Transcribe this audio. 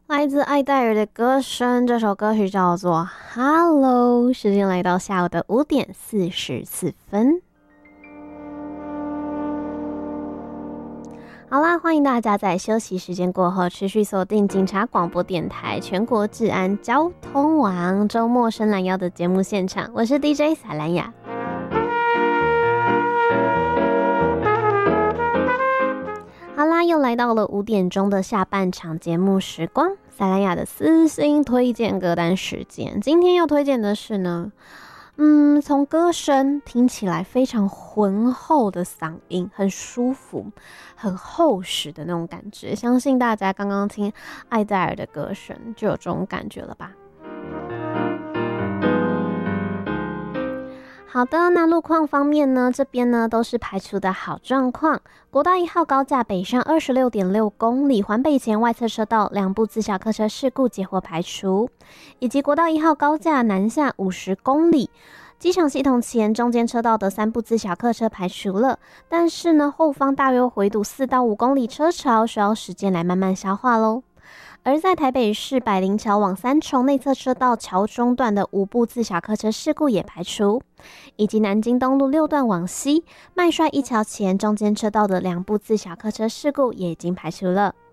来自艾戴尔的歌声，这首歌曲叫做《Hello》。时间来到下午的5:44。好啦，欢迎大家在休息时间过后持续锁定警察广播电台全国治安交通网周末深蓝腰的节目现场，我是 DJ 撒兰雅。好啦，又来到了5点钟的下半场节目时光，撒兰雅的私心推荐歌单时间。今天要推荐的是呢，从歌声听起来非常浑厚的嗓音，很舒服，很厚实的那种感觉。相信大家刚刚听艾戴尔的歌声就有这种感觉了吧？好的，那路况方面呢，这边呢都是排除的好状况。国道1号高架北上26.6公里，环北前外侧车道2部自小客车事故结获排除，以及国道1号高架南下50公里，机场系统前中间车道的3部自小客车排除了，但是呢后方大约回堵4到5公里车潮，需要时间来慢慢消化咯。而在台北市百灵桥往三重内侧车道桥中段的5部自小客车事故也排除，以及南京东路6段往西麦帅一桥前中间车道的2部自小客车事故也已经排除了。